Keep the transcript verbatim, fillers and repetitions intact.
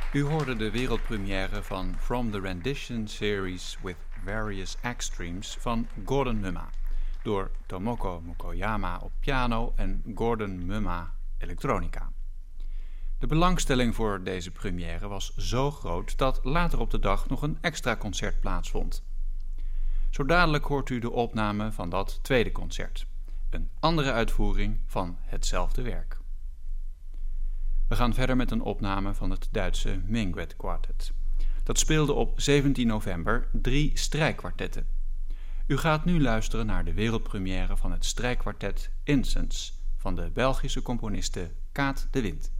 U hoorde de wereldpremière van From the Rendition Series with Various Extremes van Gordon Mumma, door Tomoko Mukoyama op piano en Gordon Mumma elektronica. De belangstelling voor deze première was zo groot dat later op de dag nog een extra concert plaatsvond. Zo dadelijk hoort u de opname van dat tweede concert, een andere uitvoering van hetzelfde werk. We gaan verder met een opname van het Duitse Minuet Quartet. Dat speelde op zeventien november drie strijkkwartetten. U gaat nu luisteren naar de wereldpremière van het strijkkwartet Incense van de Belgische componiste Kaat de Wint.